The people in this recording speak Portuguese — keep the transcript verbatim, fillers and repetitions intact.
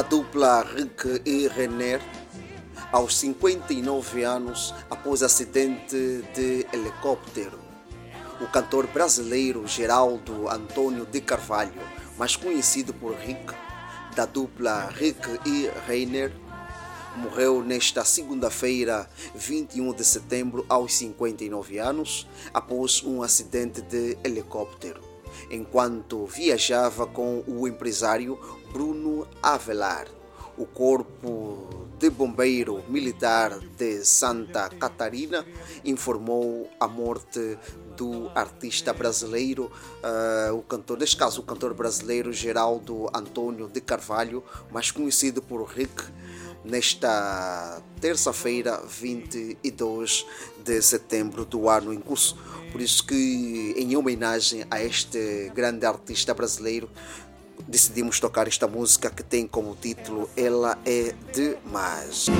da dupla Rick e Renner, aos cinquenta e nove anos após acidente de helicóptero. O cantor brasileiro Geraldo Antônio de Carvalho, mais conhecido por Rick, da dupla Rick e Renner, morreu nesta segunda-feira, vinte e um de setembro, aos cinquenta e nove anos, após um acidente de helicóptero, enquanto viajava com o empresário Bruno Avelar. O Corpo de Bombeiro Militar de Santa Catarina informou a morte do artista brasileiro, uh, o cantor, neste caso o cantor brasileiro Geraldo Antônio de Carvalho, mais conhecido por Rick, nesta terça-feira, vinte e dois de setembro do ano em curso. Por isso que, em homenagem a este grande artista brasileiro, decidimos tocar esta música que tem como título Ela é Demais.